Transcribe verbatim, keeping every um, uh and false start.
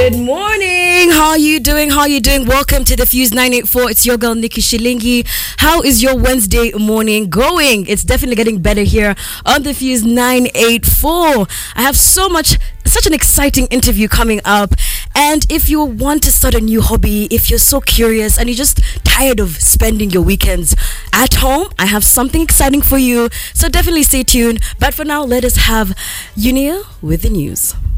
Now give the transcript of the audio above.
Good morning. How are you doing? How are you doing? Welcome to the Fuse nine eight four. It's your girl Nikki Shilingi. How is your Wednesday morning going? It's definitely getting better here on the Fuse nine eight four. I have so much, such an exciting interview coming up. And if you want to start a new hobby, if you're so curious and you're just tired of spending your weekends at home, I have something exciting for you. So definitely stay tuned. But for now, let us have Unia with the news.